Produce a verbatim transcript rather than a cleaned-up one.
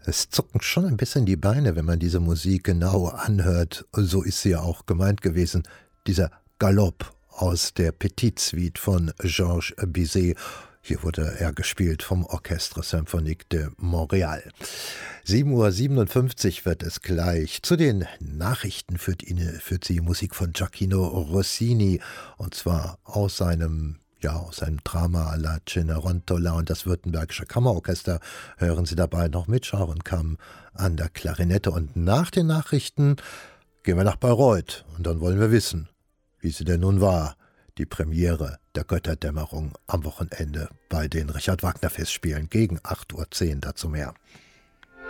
Es zucken schon ein bisschen die Beine, wenn man diese Musik genau anhört. So ist sie ja auch gemeint gewesen. Dieser Galopp aus der Petite Suite von Georges Bizet. Hier wurde er gespielt vom Orchestre Symphonique de Montréal. sieben Uhr siebenundfünfzig wird es gleich. Zu den Nachrichten führt, Ihnen, führt sie Musik von Gioacchino Rossini. Und zwar aus seinem Ja, aus seinem Drama La Cenerentola und das Württembergische Kammerorchester hören Sie dabei noch mit Sharon Kam an der Klarinette. Und nach den Nachrichten gehen wir nach Bayreuth und dann wollen wir wissen, wie sie denn nun war, die Premiere der Götterdämmerung am Wochenende bei den Richard-Wagner-Festspielen gegen acht Uhr zehn, dazu mehr.